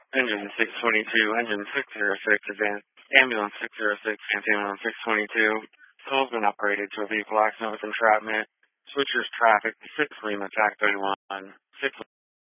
Engine 622, engine 606, advance, ambulance 606, ambulance 622. Soul's been upgraded to a vehicle accident with entrapment. Switchers traffic, 6 Lima, TAC 31, 6